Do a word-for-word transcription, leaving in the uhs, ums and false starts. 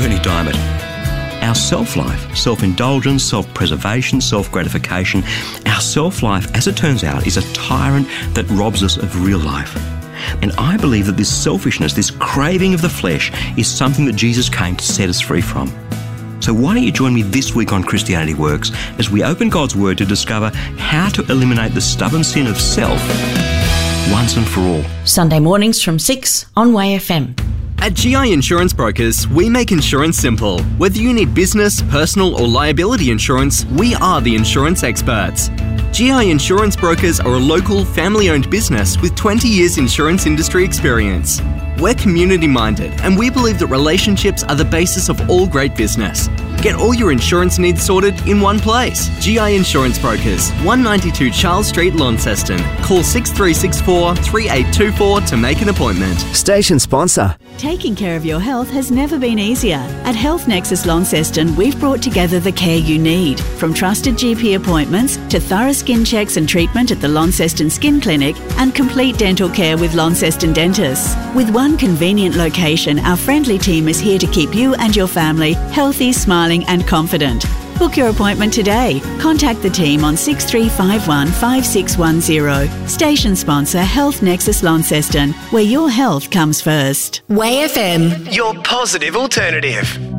Bernie Diamond. Our self-life, self-indulgence, self-preservation, self-gratification, our self-life, as it turns out, is a tyrant that robs us of real life. And I believe that this selfishness, this craving of the flesh, is something that Jesus came to set us free from. So why don't you join me this week on Christianity Works as we open God's Word to discover how to eliminate the stubborn sin of self once and for all. Sunday mornings from six on Way F M. At G I Insurance Brokers, we make insurance simple. Whether you need business, personal or liability insurance, we are the insurance experts. G I Insurance Brokers are a local, family-owned business with twenty years insurance industry experience. We're community-minded and we believe that relationships are the basis of all great business. Get all your insurance needs sorted in one place. G I Insurance Brokers, one ninety-two Charles Street, Launceston. Call six three six four, three eight two four to make an appointment. Station sponsor. Taking care of your health has never been easier. At Health Nexus Launceston, we've brought together the care you need. From trusted G P appointments to thorough skin checks and treatment at the Launceston Skin Clinic and complete dental care with Launceston Dentists. With one convenient location, our friendly team is here to keep you and your family healthy, smiling and confident. Book your appointment today. Contact the team on six three five one, five six one zero. Station sponsor Health Nexus Launceston, where your health comes first. Way F M. Your positive alternative.